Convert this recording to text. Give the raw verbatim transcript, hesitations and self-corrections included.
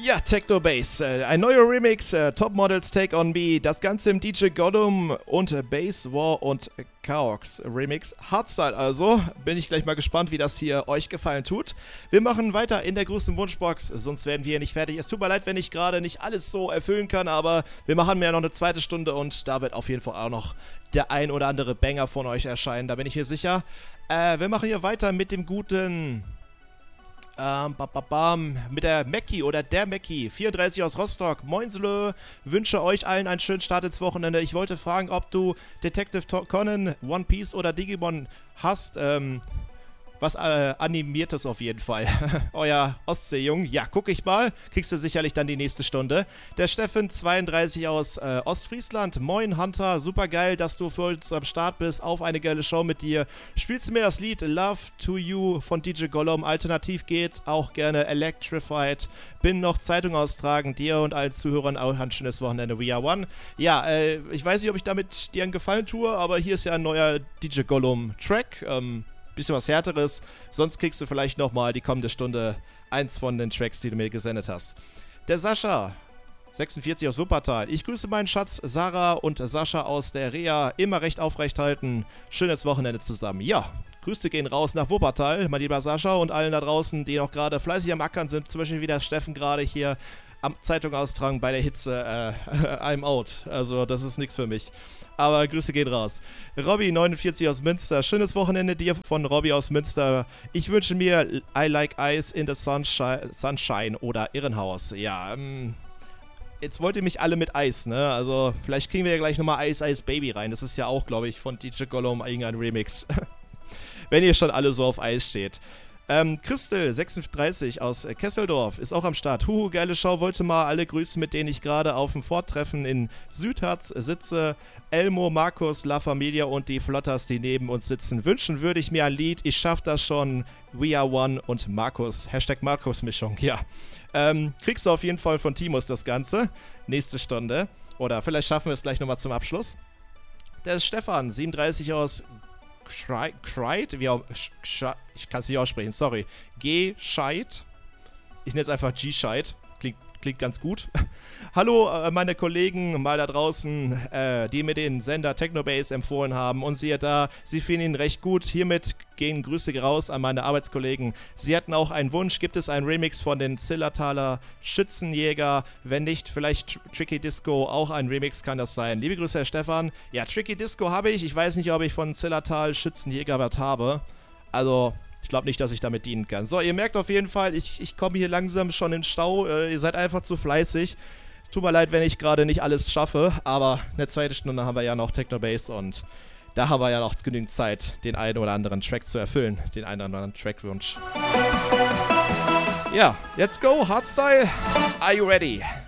Ja, Techno Bass, äh, ein neuer Remix, äh, Top Models Take on Me, das Ganze im D J Gollum und äh, Bass War und äh, Chaos Remix. Hardstyle also, bin ich gleich mal gespannt, wie das hier euch gefallen tut. Wir machen weiter in der größten Wunschbox, sonst werden wir hier nicht fertig. Es tut mir leid, wenn ich gerade nicht alles so erfüllen kann, aber wir machen ja noch eine zweite Stunde und da wird auf jeden Fall auch noch der ein oder andere Banger von euch erscheinen, da bin ich mir sicher. Äh, wir machen hier weiter mit dem guten... Ähm, bam, bam, bam, mit der Mackie oder der Mackie, vierunddreißig aus Rostock. Moinslö, wünsche euch allen einen schönen Start ins Wochenende. Ich wollte fragen, ob du Detective Conan, One Piece oder Digimon hast. Ähm, was äh, animiertes auf jeden Fall. Euer Ostseejung. Ja, guck ich mal. Kriegst du sicherlich dann die nächste Stunde. Der Steffen, zweiunddreißig aus äh, Ostfriesland. Moin, Hunter. Super geil, dass du für uns am Start bist. Auf eine geile Show mit dir. Spielst du mir das Lied Love to You von D J Gollum? Alternativ geht auch gerne Electrified. Bin noch Zeitung austragen. Dir und allen Zuhörern auch ein schönes Wochenende. We are one. Ja, äh, ich weiß nicht, ob ich damit dir einen Gefallen tue, aber hier ist ja ein neuer D J Gollum Track. Ähm, bisschen was Härteres, sonst kriegst du vielleicht nochmal die kommende Stunde eins von den Tracks, die du mir gesendet hast. Der Sascha, sechsundvierzig aus Wuppertal. Ich grüße meinen Schatz Sarah und Sascha aus der Reha. Immer recht aufrecht halten. Schönes Wochenende zusammen. Ja, Grüße gehen raus nach Wuppertal, mein lieber Sascha, und allen da draußen, die noch gerade fleißig am Ackern sind. Zum Beispiel wie der Steffen gerade hier am Zeitung austragen bei der Hitze. Äh, I'm out. Also das ist nichts für mich. Aber Grüße gehen raus. Robby, neunundvierzig aus Münster. Schönes Wochenende dir von Robby aus Münster. Ich wünsche mir I Like Ice in the Sunshine, Sunshine oder Irrenhaus. Ja, ähm, jetzt wollt ihr mich alle mit Eis, ne? Also vielleicht kriegen wir ja gleich nochmal Ice Ice Baby rein. Das ist ja auch, glaube ich, von D J Gollum irgendein Remix. Wenn ihr schon alle so auf Eis steht. Ähm, Christel, sechsunddreißig aus äh, Kesseldorf, ist auch am Start. Huhu, geile Show, wollte mal alle grüßen, mit denen ich gerade auf dem Vortreffen in Südharz sitze. Elmo, Markus, La Familia und die Flotters, die neben uns sitzen. Wünschen würde ich mir ein Lied, ich schaff das schon. We are one und Markus. Hashtag Markus-Mischung, ja. Ähm, kriegst du auf jeden Fall von Timus das Ganze. Nächste Stunde. Oder vielleicht schaffen wir es gleich nochmal zum Abschluss. Der ist Stefan, siebenunddreißig aus Schreit, wie auch, ich kann es nicht aussprechen, sorry. G-Scheit. Ich nenne es einfach G-Scheit. Klingt, klingt ganz gut. Hallo, äh, meine Kollegen mal da draußen, äh, die mir den Sender Technobase empfohlen haben. Und siehe da, sie finden ihn recht gut. Hiermit gehen Grüße raus an meine Arbeitskollegen. Sie hatten auch einen Wunsch. Gibt es einen Remix von den Zillertaler Schützenjäger? Wenn nicht, vielleicht Tricky Disco. Auch ein Remix kann das sein. Liebe Grüße, Herr Stefan. Ja, Tricky Disco habe ich. Ich weiß nicht, ob ich von Zillertal Schützenjäger was habe. Also... ich glaube nicht, dass ich damit dienen kann. So, ihr merkt auf jeden Fall, ich, ich komme hier langsam schon in den Stau. Äh, ihr seid einfach zu fleißig. Tut mir leid, wenn ich gerade nicht alles schaffe, aber eine zweite Stunde haben wir ja noch Technobase und da haben wir ja noch genügend Zeit, den einen oder anderen Track zu erfüllen. Den einen oder anderen Trackwunsch. Ja, let's go, Hardstyle. Are you ready?